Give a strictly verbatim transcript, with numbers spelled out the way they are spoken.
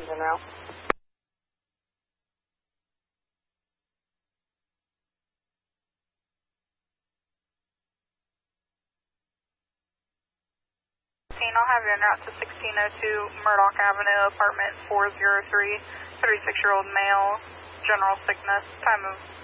now. I'll have you en route to sixteen oh two Murdoch Avenue, apartment four oh three, thirty-six-year-old male, general sickness, time of